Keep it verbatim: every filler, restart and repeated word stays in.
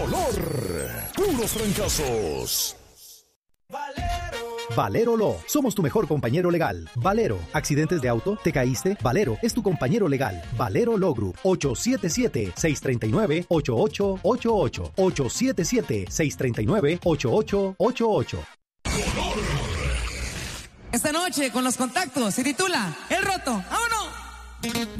dolor. Puros fracasos. Valero Law. Somos tu mejor compañero legal. Valero. ¿Accidentes de auto? ¿Te caíste? Valero es tu compañero legal. Valero Law Group. ocho siete siete, seis tres nueve, ocho ocho ocho ocho. ocho siete siete, seis tres nueve, ocho ocho ocho ocho. Esta noche con los contactos se titula El Roto. ¡Vámonos!